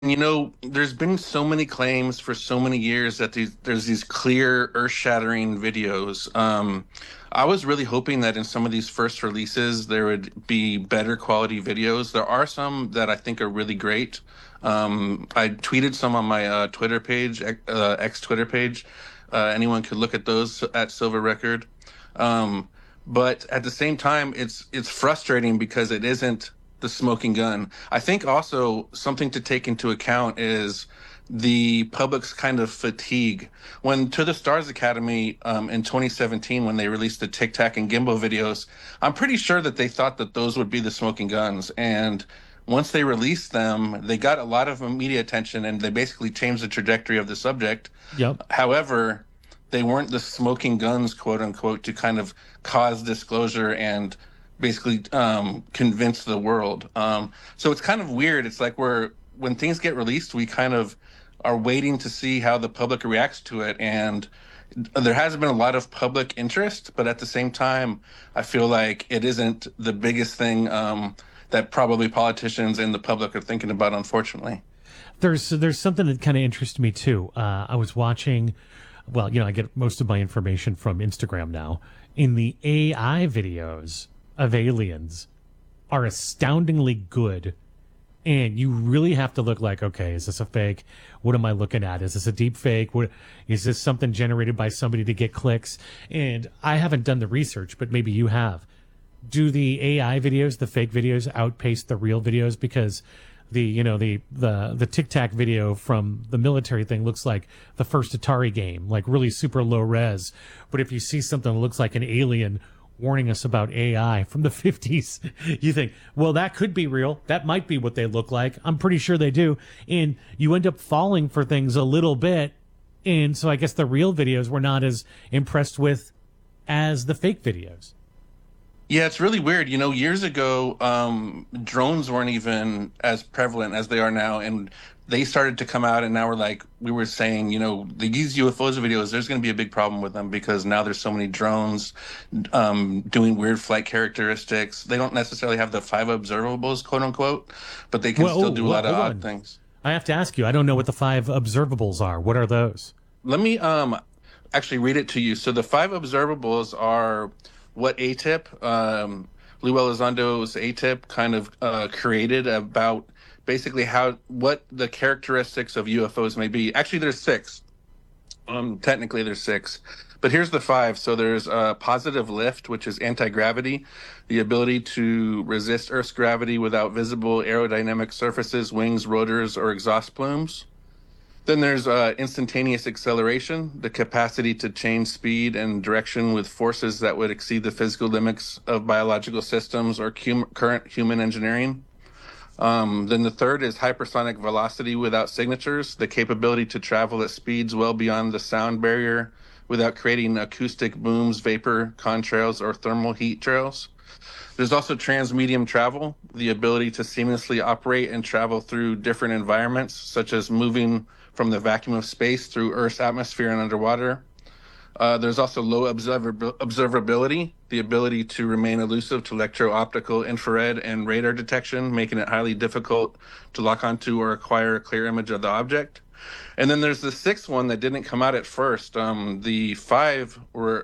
There's been so many claims for so many years that there's these clear, earth-shattering videos. I was really hoping that in some of these first releases there would be better quality videos. There are some that I think are really great. I tweeted some on my Twitter page, ex Twitter page. Anyone could look at those at Silver Record. Um, but at the same time, it's frustrating because it isn't the smoking gun. I think also something to take into account is the public's kind of fatigue. When To the Stars Academy in 2017, when they released the Tic Tac and Gimbal videos, I'm pretty sure that they thought that those would be the smoking guns. And once they released them, they got a lot of media attention and they basically changed the trajectory of the subject. Yep. However, they weren't the smoking guns, quote unquote, to kind of cause disclosure and basically convince the world. So it's kind of weird. It's like when things get released, we kind of are waiting to see how the public reacts to it. And there has been a lot of public interest, but at the same time, I feel like it isn't the biggest thing that probably politicians and the public are thinking about, unfortunately. There's something that kind of interests me too. I was watching, well, I get most of my information from Instagram now. In the AI videos of aliens are astoundingly good. And you really have to look like, okay, is this a fake? What am I looking at? Is this a deep fake? What is this something generated by somebody to get clicks? And I haven't done the research, but maybe you have. Do the AI videos, the fake videos, outpace the real videos? Because the Tic Tac video from the military thing looks like the first Atari game, like really super low res. But if you see something that looks like an alien warning us about AI from the 50s, you think, well, that could be real. That might be what they look like. I'm pretty sure they do. And you end up falling for things a little bit. And so I guess the real videos we're not as impressed with as the fake videos. Yeah, it's really weird. Years ago, drones weren't even as prevalent as they are now, and they started to come out. And now we were saying, these UFOs videos, there's going to be a big problem with them because now there's so many drones doing weird flight characteristics. They don't necessarily have the five observables, quote unquote, but they can still do a lot of hold odd on. things. I have to ask you, I don't know what the five observables are. What are those? Let me actually read it to you. So the five observables are what ATIP, Lou Elizondo's ATIP, kind of created about basically what the characteristics of UFOs may be. Actually, there's six. Technically, there's six, but here's the five. So there's positive lift, which is anti-gravity, the ability to resist Earth's gravity without visible aerodynamic surfaces, wings, rotors, or exhaust plumes. Then there's instantaneous acceleration, the capacity to change speed and direction with forces that would exceed the physical limits of biological systems or current human engineering. Then the third is hypersonic velocity without signatures, the capability to travel at speeds well beyond the sound barrier without creating acoustic booms, vapor contrails, or thermal heat trails. There's also transmedium travel, the ability to seamlessly operate and travel through different environments, such as moving from the vacuum of space through Earth's atmosphere and underwater. There's also low observability, the ability to remain elusive to electro-optical, infrared, and radar detection, making it highly difficult to lock onto or acquire a clear image of the object. And then there's the sixth one that didn't come out at first. The five were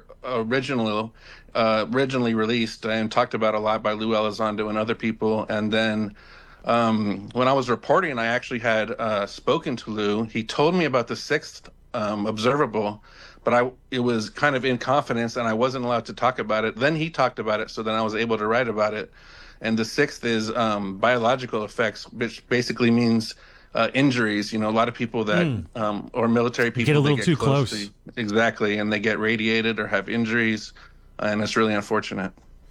originally released and talked about a lot by Lou Elizondo and other people. And then when I was reporting, I actually had spoken to Lou. He told me about the sixth observable, but it was kind of in confidence and I wasn't allowed to talk about it. Then he talked about it, so then I was able to write about it. And the sixth is biological effects, which basically means injuries. A lot of people that or military people Get a they little too close. Exactly, and they get radiated or have injuries, and it's really unfortunate.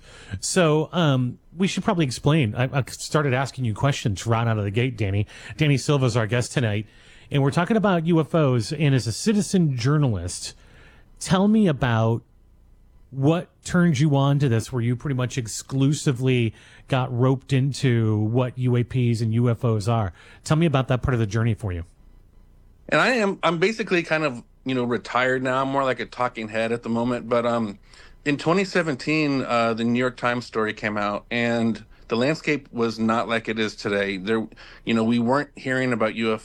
So we should probably explain. I started asking you questions right out of the gate, Danny. Danny Silva is our guest tonight, and we're talking about UFOs. And as a citizen journalist, tell me about what turned you on to this, where you pretty much exclusively got roped into what UAPs and UFOs are. Tell me about that part of the journey for you. And I'm basically kind of, retired now. I'm more like a talking head at the moment. But in 2017, the New York Times story came out, and the landscape was not like it is today. There, we weren't hearing about UFOs